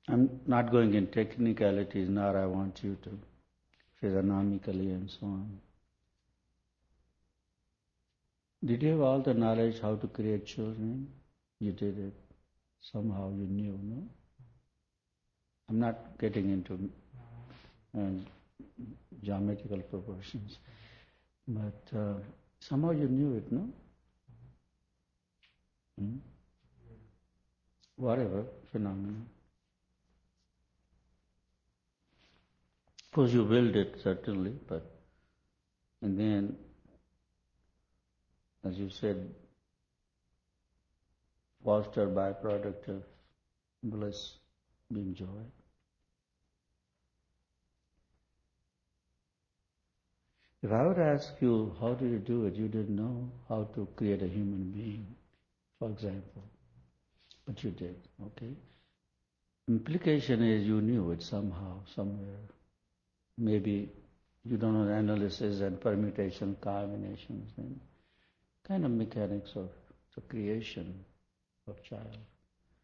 I'm not going in technicalities, nor I want you to, physiognomically and so on. Did you have all the knowledge how to create children? You did it. Somehow you knew, no? I'm not getting into geometrical proportions, but somehow you knew it, no? Whatever phenomenon. Of course, you willed it certainly, but and then, as you said, foster byproduct of bliss being joy. If I would ask you, how did you do it? You didn't know how to create a human being, for example, but you did, okay? Implication is you knew it somehow, somewhere. Maybe you don't know the analysis and permutation, combinations, and kind of mechanics of the creation of child.